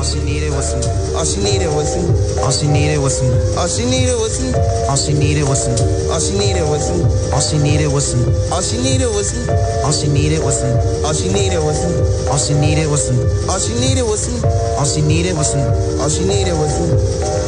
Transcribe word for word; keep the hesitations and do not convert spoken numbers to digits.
All she needed was some. All she needed was some. All she needed was some. All she needed was some. All she needed was some. All she needed was some. All she needed was some. All she needed was some. All she needed was some. All she needed was some. All she needed was some. All she needed was some. All she needed was some. All she needed was some.